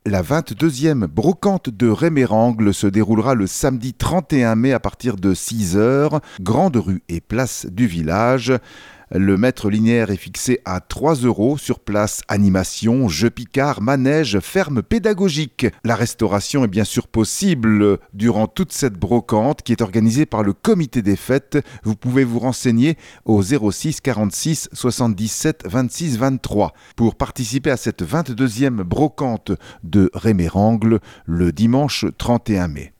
La 22e brocante de Rémérangle se déroulera le samedi 31 mai à partir de 6 heures, grande rue et place du village. Le mètre linéaire est fixé à 3 € sur place, animation, jeux picards, manège, ferme pédagogique. La restauration est bien sûr possible durant toute cette brocante qui est organisée par le comité des fêtes. Vous pouvez vous renseigner au 06 46 77 26 23 pour participer à cette 22e brocante de Rémérangle le dimanche 31 mai.